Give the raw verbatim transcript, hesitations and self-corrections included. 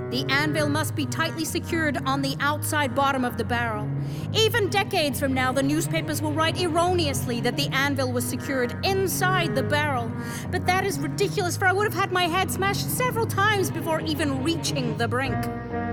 The anvil must be tightly secured on the outside bottom of the barrel. Even decades from now, the newspapers will write erroneously that the anvil was secured inside the barrel. But that is ridiculous, for I would have had my head smashed several times before even reaching the brink.